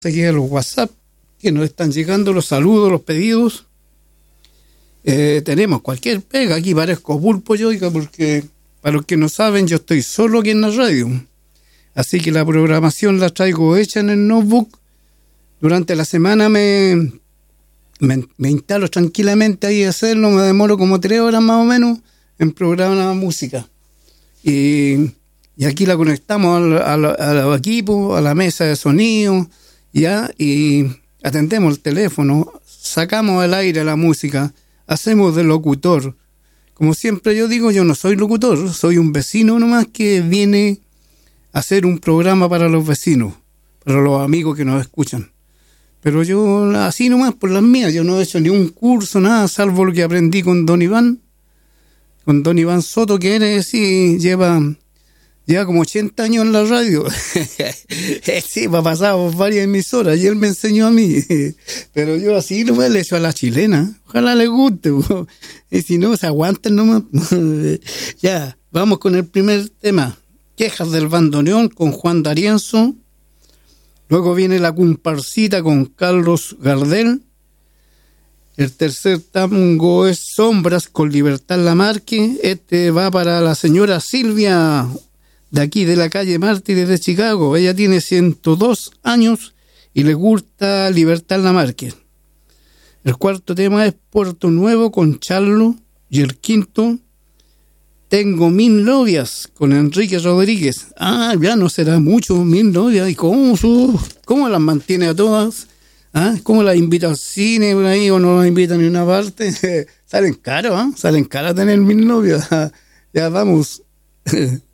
aquí a los WhatsApp que nos están llegando los saludos, los pedidos. Tenemos cualquier pega, aquí parezco pulpo yo, porque para los que no saben, yo estoy solo aquí en la radio. Así que la programación la traigo hecha en el notebook. Durante la semana me instalo tranquilamente ahí a hacerlo, me demoro como 3 horas más o menos en programar la música. Y aquí la conectamos al equipo, a la mesa de sonido, ¿ya? Y atendemos el teléfono, sacamos al aire la música, hacemos de locutor. Como siempre yo digo, yo no soy locutor, soy un vecino nomás que viene a hacer un programa para los vecinos, para los amigos que nos escuchan. Pero yo así nomás por las mías, yo no he hecho ni un curso, nada, salvo lo que aprendí con Don Iván Soto, que él sí lleva como 80 años en la radio. Sí, me ha pasado por varias emisoras y él me enseñó a mí. Pero yo así nomás le he hecho a la chilena. Ojalá le guste. Y si no, se aguanten nomás. Ya, vamos con el primer tema. Quejas del bandoneón con Juan D'Arienzo. Luego viene La Comparsita con Carlos Gardel. El tercer tango es Sombras con Libertad Lamarque. Este va para la señora Silvia, de aquí de la calle Mártires de Chicago. Ella tiene 102 años y le gusta Libertad Lamarque. El cuarto tema es Puerto Nuevo con Charlo. Y el quinto, Tengo 1000 novias con Enrique Rodríguez. Ah, ya no será mucho, 1000 novias. ¿Y cómo las mantiene a todas? ¿Ah? ¿Cómo las invita al cine por ahí o no las invita ni a una parte? Salen caros, ¿eh? Salen caras tener 1000 novias. Ya vamos.